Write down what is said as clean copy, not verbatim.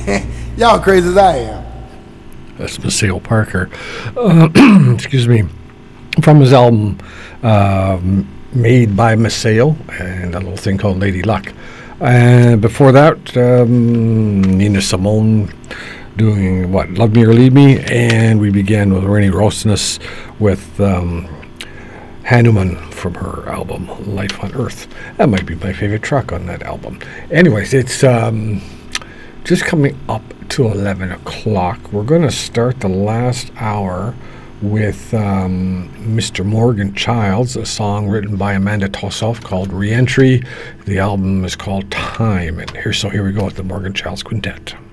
Y'all crazy as I am. That's Maceo Parker. Excuse me. From his album Made by Maceo and a little thing called Lady Luck. And before that, Nina Simone doing what? Love Me or Leave Me. And we began with Rennie Rosnes with Hanuman from her album Life on Earth. That might be my favorite track on that album. Anyways, it's just coming up to 11 o'clock. We're going to start the last hour with Mr. Morgan Childs, a song written by Amanda Tossoff called Reentry. The album is called Time. And here we go with the Morgan Childs Quintet.